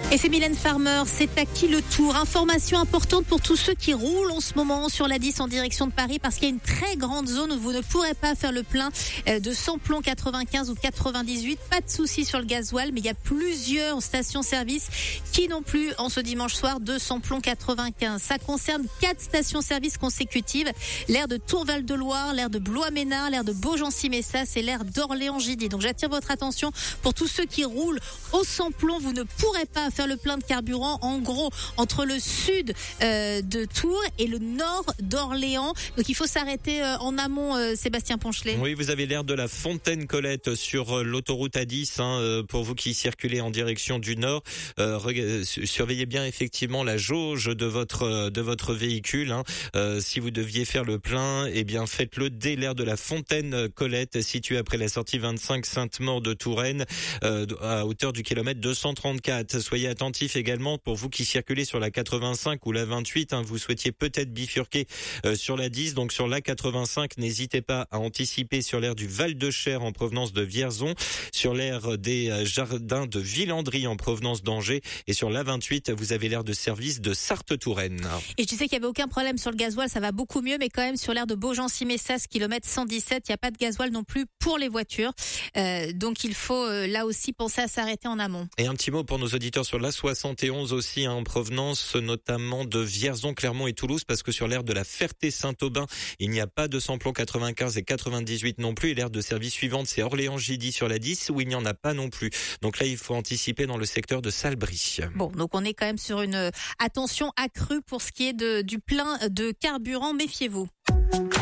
Et c'est Mylène Farmer, c'est à qui le tour? Information importante pour tous ceux qui roulent en ce moment sur la 10 en direction de Paris, parce qu'il y a une très grande zone où vous ne pourrez pas faire le plein de samplon 95 ou 98. Pas de souci sur le gasoil, mais il y a plusieurs stations-service qui n'ont plus en ce dimanche soir de samplon 95. Ça concerne 4 stations-service consécutives: l'aire de Tourval-de-Loire, l'aire de Blois-Ménard, l'aire de Beaugency-Messas et l'aire d'Orléans-Gidy. Donc j'attire votre attention pour tous ceux qui roulent au samplon. Vous ne pourrez pas faire le plein de carburant, en gros, entre le sud de Tours et le nord d'Orléans. Donc il faut s'arrêter en amont, Sébastien Ponchelet. Oui, vous avez l'aire de la Fontaine-Colette sur l'autoroute A10, pour vous qui circulez en direction du nord. Surveillez bien effectivement la jauge de votre véhicule. Si vous deviez faire le plein, eh bien faites-le dès l'aire de la Fontaine-Colette, située après la sortie 25 Sainte-Maure de Touraine, à hauteur du kilomètre 234. Soyez attentifs également pour vous qui circulez sur la 85 ou la 28. Vous souhaitiez peut-être bifurquer sur la 10, donc sur la 85, n'hésitez pas à anticiper sur l'aire du Val-de-Cher en provenance de Vierzon, sur l'aire des Jardins de Villandry en provenance d'Angers, et sur la 28, vous avez l'aire de service de Sarthe-Touraine. Et je disais qu'il n'y avait aucun problème sur le gasoil, ça va beaucoup mieux, mais quand même sur l'aire de Beaugency-Messas, kilomètre 117, il n'y a pas de gasoil non plus pour les voitures. Donc il faut là aussi penser à s'arrêter en amont. Et un petit mot pour nos auditeurs sur la 71 aussi, en provenance notamment de Vierzon, Clermont et Toulouse, parce que sur l'aire de la Ferté-Saint-Aubin, il n'y a pas de samplon 95 et 98 non plus. Et l'aire de service suivante, c'est Orléans-Gidy sur la 10, où il n'y en a pas non plus. Donc là, il faut anticiper dans le secteur de Salbris. Bon, donc on est quand même sur une attention accrue pour ce qui est du plein de carburant. Méfiez-vous.